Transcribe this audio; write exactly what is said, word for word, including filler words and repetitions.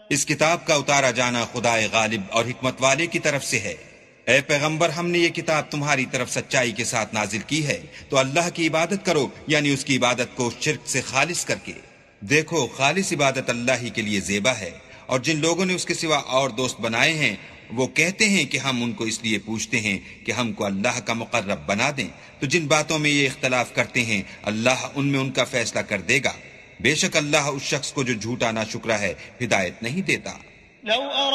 इस किताब का उतारा जाना खुदाए गालिब और हिकमत वाले की तरफ से है। ए पैगंबर, हमने ये किताब तुम्हारी तरफ सच्चाई के साथ नाजिल की है, तो अल्लाह की इबादत करो, यानी उसकी इबादत को शिर्क से खालिस करके। देखो, खालिस इबादत अल्लाह ही के लिए ज़ेबा है, और जिन लोगों ने उसके सिवा और दोस्त बनाए हैं वो कहते हैं कि हम उनको इसलिए पूछते हैं कि हमको अल्लाह का मुकर्रब बना दें। तो जिन बातों में ये इख्तलाफ करते हैं अल्लाह उनमें उनका फैसला कर देगा। बेशक अल्लाह उस शख्स को जो झूठा नाशुक्रा है हिदायत नहीं देता।